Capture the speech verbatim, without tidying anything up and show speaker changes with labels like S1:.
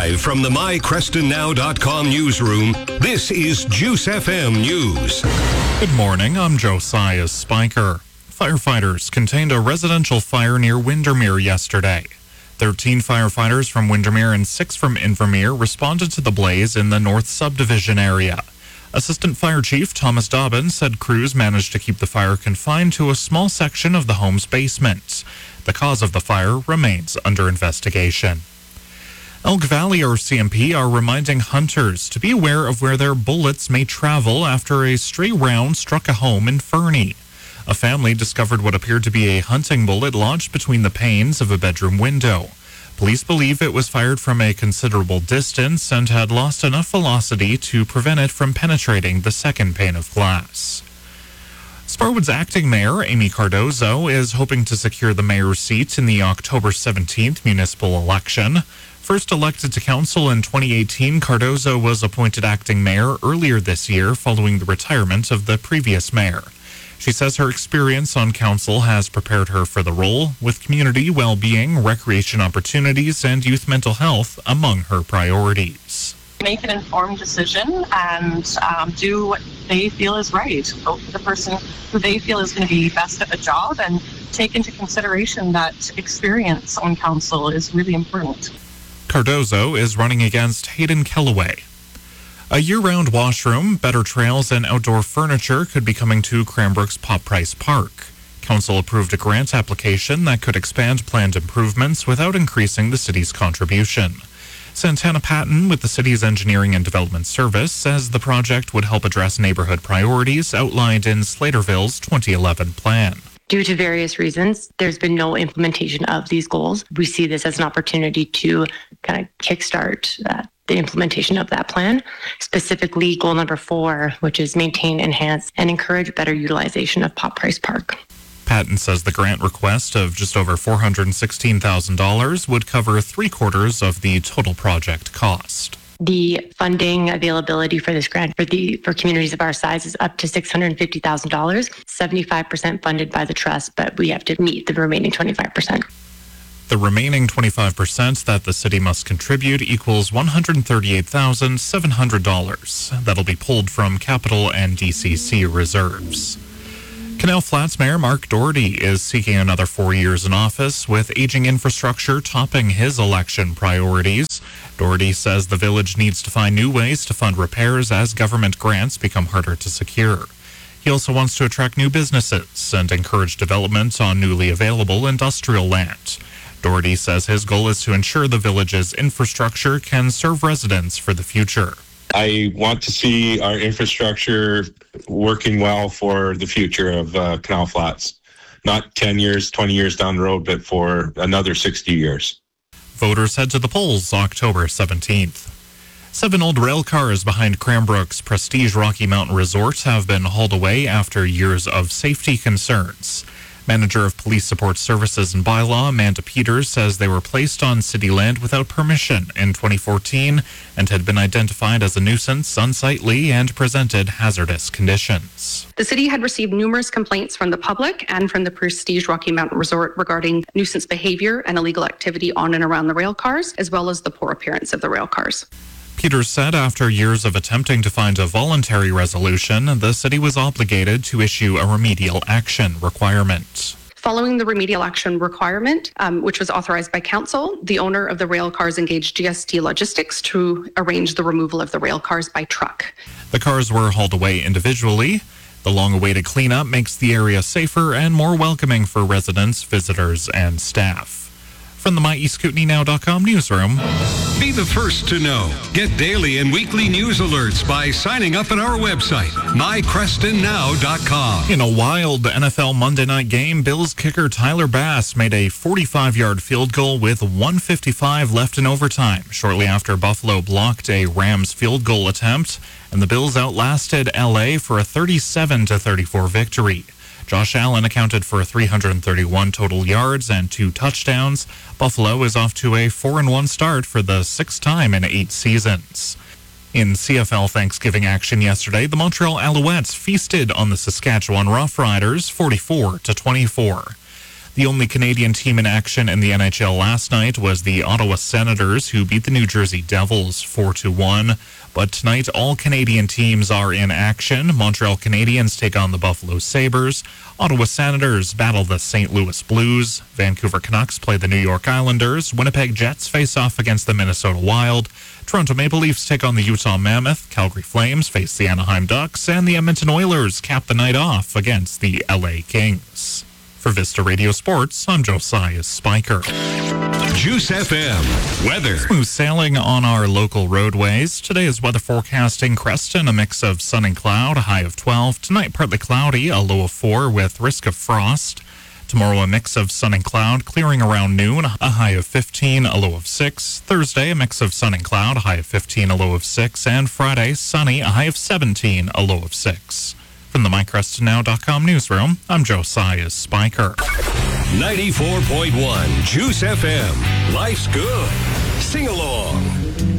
S1: Live from the my creston now dot com newsroom, this is Juice F M News.
S2: Good morning, I'm Josiah Spiker. Firefighters contained a residential fire near Windermere yesterday. Thirteen firefighters from Windermere and six from Invermere responded to the blaze in the North Subdivision area. Assistant Fire Chief Thomas Dobbin said crews managed to keep the fire confined to a small section of the home's basement. The cause of the fire remains under investigation. Elk Valley R C M P are reminding hunters to be aware of where their bullets may travel after a stray round struck a home in Fernie. A family discovered what appeared to be a hunting bullet lodged between the panes of a bedroom window. Police believe it was fired from a considerable distance and had lost enough velocity to prevent it from penetrating the second pane of glass. Sparwood's acting mayor, Amy Cardozo, is hoping to secure the mayor's seat in the October seventeenth municipal election. First elected to council in twenty eighteen, Cardozo was appointed acting mayor earlier this year following the retirement of the previous mayor. She says her experience on council has prepared her for the role, with community well-being, recreation opportunities, and youth mental health among her priorities.
S3: Make an informed decision and um, do what they feel is right. Vote for the person who they feel is going to be best at the job, and take into consideration that experience on council is really important.
S2: Cardozo is running against Hayden Kellaway. A year-round washroom, better trails, and outdoor furniture could be coming to Cranbrook's Pop Price Park. Council approved a grant application that could expand planned improvements without increasing the city's contribution. Santana Patton with the city's Engineering and Development Service says the project would help address neighborhood priorities outlined in Slaterville's twenty eleven plan.
S4: Due to various reasons, there's been no implementation of these goals. We see this as an opportunity to kind of kickstart uh, the implementation of that plan, specifically goal number four, which is maintain, enhance, and encourage better utilization of Pop Price Park.
S2: Patton says the grant request of just over four hundred sixteen thousand dollars would cover three quarters of the total project cost.
S4: The funding availability for this grant for the for communities of our size is up to six hundred fifty thousand dollars, seventy-five percent funded by the trust, but we have to meet the remaining twenty-five percent.
S2: The remaining twenty-five percent that the city must contribute equals one hundred thirty-eight thousand seven hundred dollars. That'll be pulled from capital and D C C reserves. Canal Flats Mayor Mark Doherty is seeking another four years in office, with aging infrastructure topping his election priorities. Doherty says the village needs to find new ways to fund repairs as government grants become harder to secure. He also wants to attract new businesses and encourage development on newly available industrial land. Doherty says his goal is to ensure the village's infrastructure can serve residents for the future.
S5: I want to see our infrastructure working well for the future of uh, Canal Flats. Not ten years, twenty years down the road, but for another sixty years.
S2: Voters head to the polls October seventeenth. Seven old rail cars behind Cranbrook's Prestige Rocky Mountain Resort have been hauled away after years of safety concerns. Manager of Police Support Services and Bylaw, Amanda Peters, says they were placed on city land without permission in twenty fourteen and had been identified as a nuisance, unsightly, and presented hazardous conditions.
S6: The city had received numerous complaints from the public and from the Prestige Rocky Mountain Resort regarding nuisance behavior and illegal activity on and around the rail cars, as well as the poor appearance of the rail cars.
S2: Peters said after years of attempting to find a voluntary resolution, the city was obligated to issue a remedial action requirement.
S6: Following the remedial action requirement, um, which was authorized by council, the owner of the rail cars engaged G S T Logistics to arrange the removal of the rail cars by truck.
S2: The cars were hauled away individually. The long-awaited cleanup makes the area safer and more welcoming for residents, visitors, and staff. From the my east kootenay now dot com newsroom.
S1: Be the first to know. Get daily and weekly news alerts by signing up at our website, my creston now dot com.
S2: In a wild N F L Monday night game, Bills kicker Tyler Bass made a forty-five-yard field goal with one fifty-five left in overtime, shortly after Buffalo blocked a Rams field goal attempt, and the Bills outlasted L A for a thirty-seven to thirty-four victory. Josh Allen accounted for three hundred thirty-one total yards and two touchdowns. Buffalo is off to a four and one start for the sixth time in eight seasons. In C F L Thanksgiving action yesterday, the Montreal Alouettes feasted on the Saskatchewan Roughriders forty-four to twenty-four. The only Canadian team in action in the N H L last night was the Ottawa Senators, who beat the New Jersey Devils four to one. But tonight, all Canadian teams are in action. Montreal Canadiens take on the Buffalo Sabres. Ottawa Senators battle the Saint Louis Blues. Vancouver Canucks play the New York Islanders. Winnipeg Jets face off against the Minnesota Wild. Toronto Maple Leafs take on the Utah Mammoth. Calgary Flames face the Anaheim Ducks. And the Edmonton Oilers cap the night off against the L A Kings. For Vista Radio Sports, I'm Josiah Spiker.
S1: Juice F M weather.
S2: Smooth sailing on our local roadways. Today is weather forecasting Creston, a mix of sun and cloud, a high of twelve. Tonight, partly cloudy, a low of four with risk of frost. Tomorrow, a mix of sun and cloud, clearing around noon, a high of fifteen, a low of six. Thursday, a mix of sun and cloud, a high of fifteen, a low of six. And Friday, sunny, a high of seventeen, a low of six. From the my creston now dot com newsroom, I'm Josiah Spiker.
S1: ninety-four point one Juice F M. Life's good. Sing along.